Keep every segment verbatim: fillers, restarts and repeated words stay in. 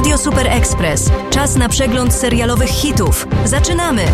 Radio Super Express. Czas na przegląd serialowych hitów. Zaczynamy!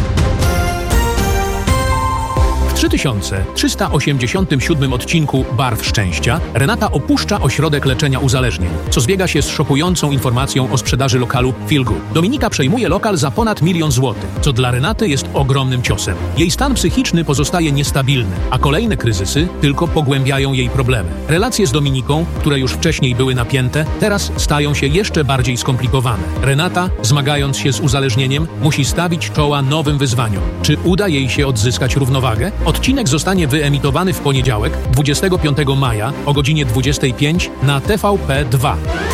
W trzy tysiące trzysta osiemdziesiątym siódmym odcinku Barw Szczęścia Renata opuszcza ośrodek leczenia uzależnień, co zbiega się z szokującą informacją o sprzedaży lokalu Feel Good. Dominika przejmuje lokal za ponad milion złotych, co dla Renaty jest ogromnym ciosem. Jej stan psychiczny pozostaje niestabilny, a kolejne kryzysy tylko pogłębiają jej problemy. Relacje z Dominiką, które już wcześniej były napięte, teraz stają się jeszcze bardziej skomplikowane. Renata, zmagając się z uzależnieniem, musi stawić czoła nowym wyzwaniom. Czy uda jej się odzyskać równowagę? Odcinek zostanie wyemitowany w poniedziałek, dwudziestego piątego maja o godzinie dwudziestej piątej na T V P dwa.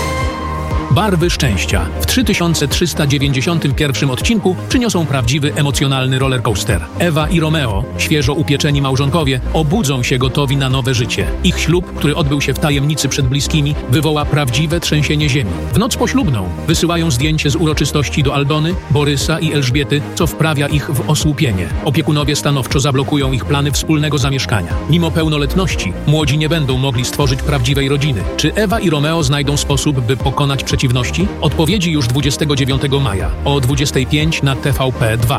Barwy Szczęścia w trzy tysiące trzysta dziewięćdziesiątym pierwszym odcinku przyniosą prawdziwy emocjonalny rollercoaster. Ewa i Romeo, świeżo upieczeni małżonkowie, obudzą się gotowi na nowe życie. Ich ślub, który odbył się w tajemnicy przed bliskimi, wywoła prawdziwe trzęsienie ziemi. W noc poślubną wysyłają zdjęcie z uroczystości do Aldony, Borysa i Elżbiety, co wprawia ich w osłupienie. Opiekunowie stanowczo zablokują ich plany wspólnego zamieszkania. Mimo pełnoletności, młodzi nie będą mogli stworzyć prawdziwej rodziny. Czy Ewa i Romeo znajdą sposób, by pokonać przeciwności? Odpowiedzi już dwudziestego dziewiątego maja o dwudziestej piątej na T V P dwa.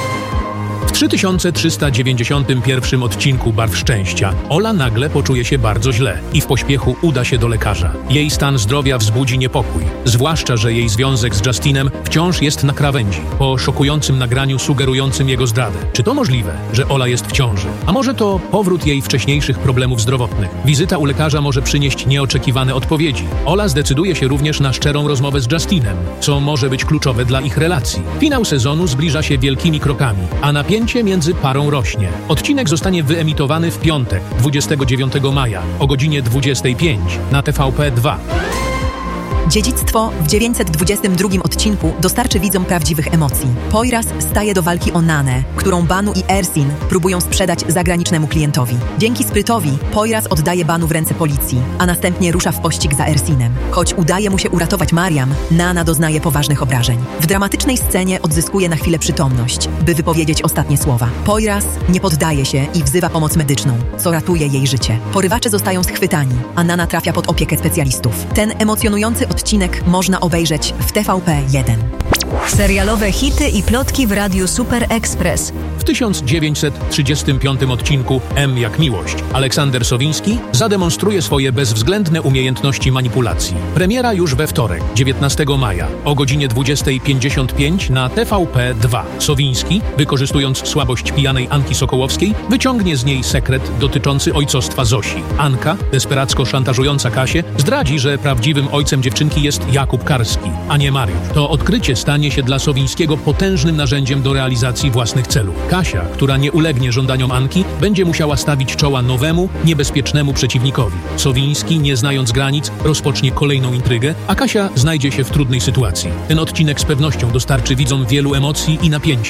W trzy tysiące trzysta dziewięćdziesiątym pierwszym odcinku Barw Szczęścia Ola nagle poczuje się bardzo źle i w pośpiechu uda się do lekarza. Jej stan zdrowia wzbudzi niepokój, zwłaszcza że jej związek z Justinem wciąż jest na krawędzi, po szokującym nagraniu sugerującym jego zdradę. Czy to możliwe, że Ola jest w ciąży? A może to powrót jej wcześniejszych problemów zdrowotnych? Wizyta u lekarza może przynieść nieoczekiwane odpowiedzi. Ola zdecyduje się również na szczerą rozmowę z Justinem, co może być kluczowe dla ich relacji. Finał sezonu zbliża się wielkimi krokami, a napięcie między parą rośnie. Odcinek zostanie wyemitowany w piątek, dwudziestego dziewiątego maja o godzinie dwudziestej piątej na T V P dwa. Dziedzictwo w dziewięćset dwudziestym drugim odcinku dostarczy widzom prawdziwych emocji. Poyraz staje do walki o Nanę, którą Banu i Ersin próbują sprzedać zagranicznemu klientowi. Dzięki sprytowi Poyraz oddaje Banu w ręce policji, a następnie rusza w pościg za Ersinem. Choć udaje mu się uratować Mariam, Nana doznaje poważnych obrażeń. W dramatycznej scenie odzyskuje na chwilę przytomność, by wypowiedzieć ostatnie słowa. Poyraz nie poddaje się i wzywa pomoc medyczną, co ratuje jej życie. Porywacze zostają schwytani, a Nana trafia pod opiekę specjalistów. Ten emocjonujący odcinek można obejrzeć w T V P jeden. Serialowe hity i plotki w Radiu Super Express. W tysiąc dziewięćset trzydziestym piątym odcinku M jak miłość Aleksander Sowiński zademonstruje swoje bezwzględne umiejętności manipulacji. Premiera już we wtorek, dziewiętnastego maja o godzinie dwudziestej pięćdziesiąt pięć na T V P dwa. Sowiński, wykorzystując słabość pijanej Anki Sokołowskiej, wyciągnie z niej sekret dotyczący ojcostwa Zosi. Anka, desperacko szantażująca Kasię, zdradzi, że prawdziwym ojcem dziewczynki jest Jakub Karski, a nie Mariusz. To odkrycie stanie się dla Sowińskiego potężnym narzędziem do realizacji własnych celów. Kasia, która nie ulegnie żądaniom Anki, będzie musiała stawić czoła nowemu, niebezpiecznemu przeciwnikowi. Sowiński, nie znając granic, rozpocznie kolejną intrygę, a Kasia znajdzie się w trudnej sytuacji. Ten odcinek z pewnością dostarczy widzom wielu emocji i napięcia.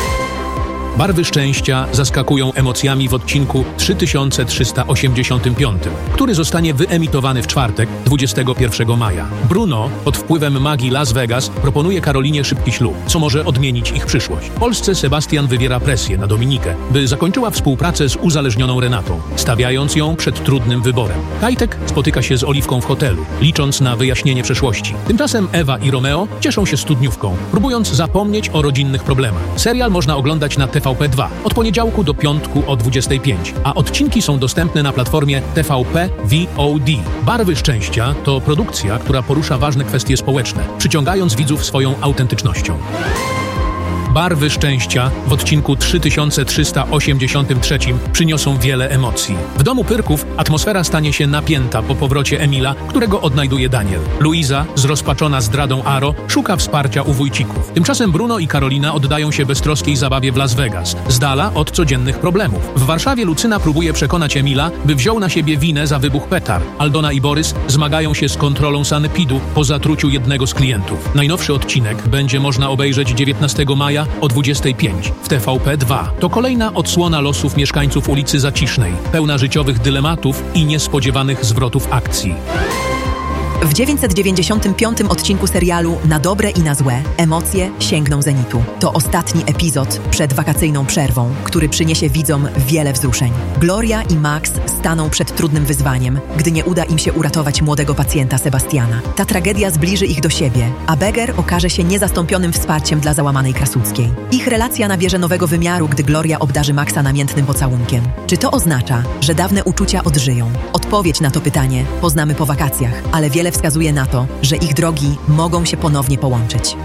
Barwy Szczęścia zaskakują emocjami w odcinku trzy tysiące trzysta osiemdziesiątym piątym, który zostanie wyemitowany w czwartek, dwudziestego pierwszego maja. Bruno, pod wpływem magii Las Vegas, proponuje Karolinie szybki ślub, co może odmienić ich przyszłość. W Polsce Sebastian wywiera presję na Dominikę, by zakończyła współpracę z uzależnioną Renatą, stawiając ją przed trudnym wyborem. Kajtek spotyka się z Oliwką w hotelu, licząc na wyjaśnienie przeszłości. Tymczasem Ewa i Romeo cieszą się studniówką, próbując zapomnieć o rodzinnych problemach. Serial można oglądać na T V P dwa od poniedziałku do piątku o dwudziestej piątej, a odcinki są dostępne na platformie T V P V O D. Barwy Szczęścia to produkcja, która porusza ważne kwestie społeczne, przyciągając widzów swoją autentycznością. Barwy Szczęścia w odcinku trzy tysiące trzysta osiemdziesiątym trzecim przyniosą wiele emocji. W domu Pyrków atmosfera stanie się napięta po powrocie Emila, którego odnajduje Daniel. Luiza, zrozpaczona zdradą Aro, szuka wsparcia u wujcików. Tymczasem Bruno i Karolina oddają się beztroskiej zabawie w Las Vegas, z dala od codziennych problemów. W Warszawie Lucyna próbuje przekonać Emila, by wziął na siebie winę za wybuch petard. Aldona i Borys zmagają się z kontrolą sanepidu po zatruciu jednego z klientów. Najnowszy odcinek będzie można obejrzeć dziewiętnastego maja o dwudziestej piątej w T V P dwa. To kolejna odsłona losów mieszkańców ulicy Zacisznej, pełna życiowych dylematów i niespodziewanych zwrotów akcji. W dziewięćset dziewięćdziesiątym piątym odcinku serialu Na dobre i na złe emocje sięgną zenitu. To ostatni epizod przed wakacyjną przerwą, który przyniesie widzom wiele wzruszeń. Gloria i Max staną przed trudnym wyzwaniem, gdy nie uda im się uratować młodego pacjenta Sebastiana. Ta tragedia zbliży ich do siebie, a Beger okaże się niezastąpionym wsparciem dla załamanej Krasuckiej. Ich relacja nabierze nowego wymiaru, gdy Gloria obdarzy Maxa namiętnym pocałunkiem. Czy to oznacza, że dawne uczucia odżyją? Odpowiedź na to pytanie poznamy po wakacjach, ale wiele wskazuje na to, że ich drogi mogą się ponownie połączyć.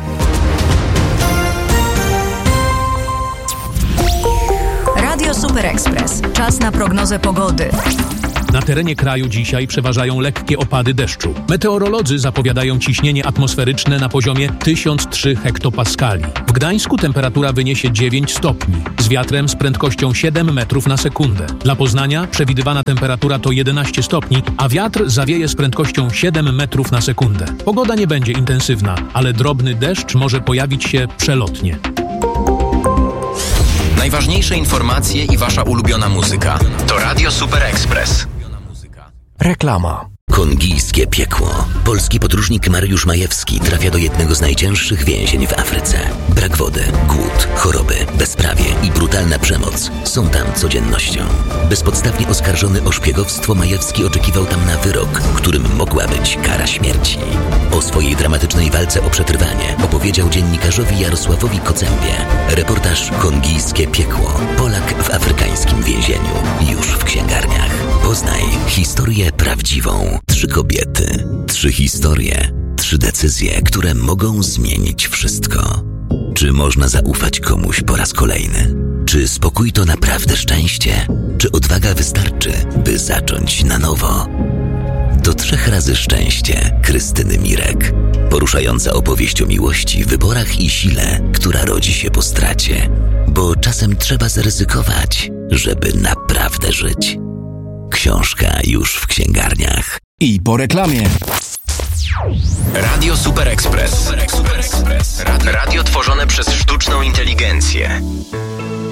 Radio Super Express. Czas na prognozę pogody. Na terenie kraju dzisiaj przeważają lekkie opady deszczu. Meteorolodzy zapowiadają ciśnienie atmosferyczne na poziomie tysiąc trzy hektopaskali. W Gdańsku temperatura wyniesie dziewięć stopni, z wiatrem z prędkością siedem metrów na sekundę. Dla Poznania przewidywana temperatura to jedenaście stopni, a wiatr zawieje z prędkością siedem metrów na sekundę. Pogoda nie będzie intensywna, ale drobny deszcz może pojawić się przelotnie. Najważniejsze informacje i wasza ulubiona muzyka. To Radio Super Express. Reklama. Kongijskie piekło. Polski podróżnik Mariusz Majewski trafia do jednego z najcięższych więzień w Afryce. Brak wody, głód, choroby, bezprawie i brutalna przemoc są tam codziennością. Bezpodstawnie oskarżony o szpiegowstwo, Majewski oczekiwał tam na wyrok, którym mogła być kara śmierci. O swojej dramatycznej walce o przetrwanie opowiedział dziennikarzowi Jarosławowi Kocębie. Reportaż Kongijskie piekło. Polak w afrykańskim więzieniu. Już w księgarniach. Poznaj historię prawdziwą. Trzy kobiety, trzy historie, trzy decyzje, które mogą zmienić wszystko. Czy można zaufać komuś po raz kolejny? Czy spokój to naprawdę szczęście? Czy odwaga wystarczy, by zacząć na nowo? To trzech razy szczęście Krystyny Mirek. Poruszająca opowieść o miłości, wyborach i sile, która rodzi się po stracie. Bo czasem trzeba zaryzykować, żeby naprawdę żyć. Książka już w księgarniach. I po reklamie. Radio Super Express. Radio tworzone przez sztuczną inteligencję.